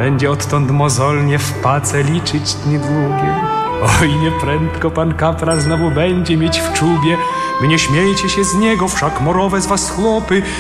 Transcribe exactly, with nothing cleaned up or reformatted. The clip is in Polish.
będzie odtąd mozolnie w pace liczyć dni długie. Oj, nieprędko pan kapral znowu będzie mieć w czubie. Wy nie śmiejcie się z niego, wszak morowe z was chłopy.